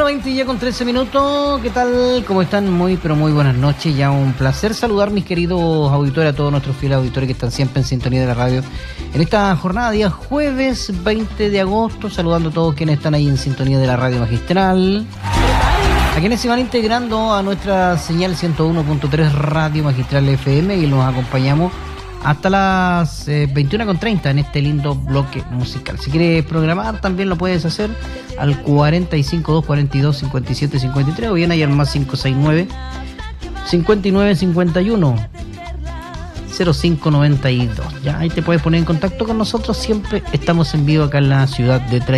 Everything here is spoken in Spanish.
20 ya con 13 minutos. ¿Qué tal? ¿Cómo están? Muy, pero muy buenas noches. Ya un placer saludar, mis queridos auditores, a todos nuestros fieles auditores que están siempre en sintonía de la radio. En esta jornada, día jueves 20 de agosto, saludando a todos quienes están ahí en sintonía de la radio magistral. A quienes se van integrando a nuestra señal 101.3 Radio Magistral FM y nos acompañamos hasta las 21:30 en este lindo bloque musical. Si quieres programar, también lo puedes hacer al 45 242 57 53 o bien ahí al más 569 59 51 0592. Ya ahí te puedes poner en contacto con nosotros. Siempre estamos en vivo acá en la ciudad de Traición.